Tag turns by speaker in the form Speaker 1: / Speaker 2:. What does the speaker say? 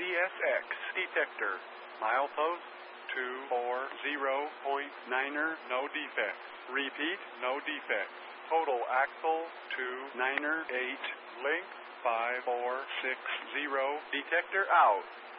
Speaker 1: CSX detector. Milepost 240.9er, no defects. Repeat, no defects. Total axle 298, length 5460, detector out.